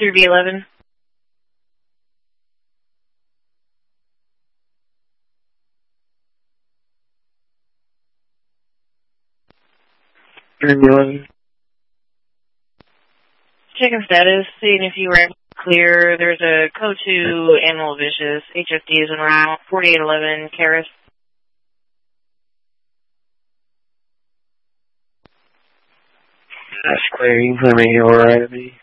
through B11. Through B11. Checking status, seeing if you were able to clear. There's a Code 2 Animal Vicious. HFD is en route. 4811, Karis. That's clear. You can put me alright at me.